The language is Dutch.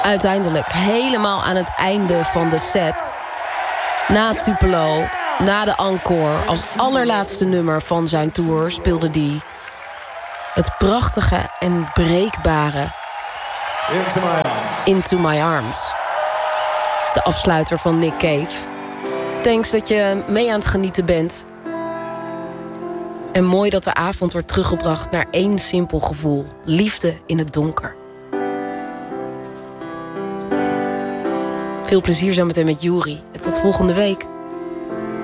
Uiteindelijk, helemaal aan het einde van de set, na Tupelo, na de encore, als allerlaatste nummer van zijn tour, speelde hij het prachtige en breekbare Into My Arms. De afsluiter van Nick Cave. Thanks dat je mee aan het genieten bent. En mooi dat de avond wordt teruggebracht naar één simpel gevoel. Liefde in het donker. Veel plezier zo meteen met Yuri. En tot volgende week.